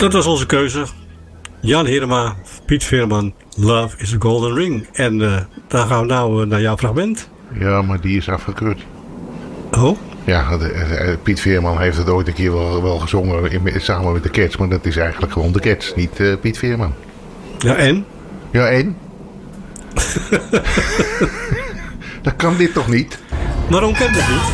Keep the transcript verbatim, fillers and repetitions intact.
Dat was onze keuze. Jan Hirema, Piet Veerman, Love is a Golden Ring. En uh, dan gaan we nou uh, naar jouw fragment. Ja, maar die is afgekeurd. Oh? Ja, de, de, Piet Veerman heeft het ooit een keer wel, wel gezongen in, samen met de Cats. Maar dat is eigenlijk gewoon de Cats, niet uh, Piet Veerman. Ja, en? Ja, en? Dat kan dit toch niet? Waarom kan dit niet?